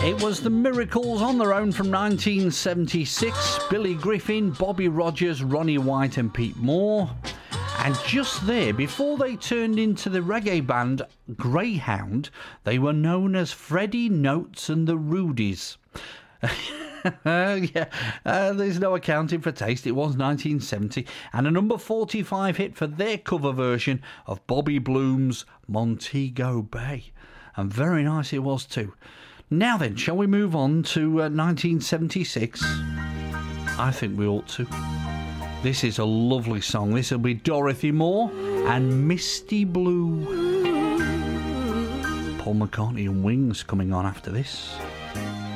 It was the Miracles on their own from 1976. Billy Griffin, Bobby Rogers, Ronnie White and Pete Moore. And just there, before they turned into the reggae band Greyhound, they were known as Freddie Notes and the Rudies. There's no accounting for taste. It was 1970 and a number 45 hit for their cover version of Bobby Bloom's Montego Bay. And very nice it was too. Now then, shall we move on to 1976? I think we ought to. This is a lovely song. This will be Dorothy Moore and Misty Blue. Paul McCartney and Wings coming on after this.